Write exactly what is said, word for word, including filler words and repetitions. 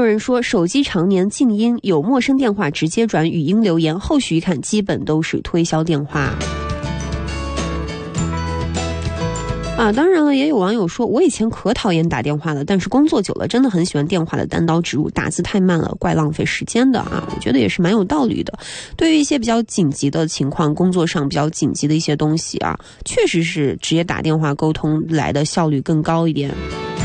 有人说手机常年静音，有陌生电话直接转语音留言，后续一看基本都是推销电话。啊，当然了，也有网友说，我以前可讨厌打电话了，但是工作久了，真的很喜欢电话的单刀直入，打字太慢了，怪浪费时间的啊。我觉得也是蛮有道理的。对于一些比较紧急的情况，工作上比较紧急的一些东西啊，确实是直接打电话沟通来的效率更高一点。